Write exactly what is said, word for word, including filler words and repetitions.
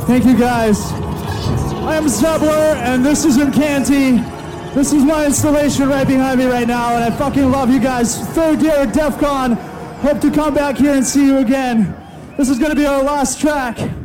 Thank you guys. I am Zebler, and this is Incanti. This is my installation right behind me right now, and I fucking love you guys. Third year at DEF CON. Hope to come back here and see you again. This is gonna be our last track.